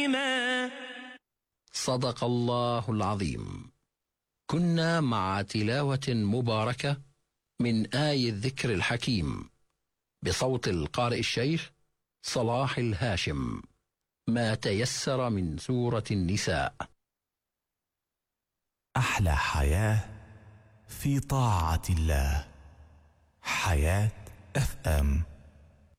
صدق الله العظيم. كنا مع تلاوة مباركة من آي الذكر الحكيم بصوت القارئ الشيخ صلاح الهاشم، ما تيسر من سورة النساء. أحلى حياة في طاعة الله. حياة FM.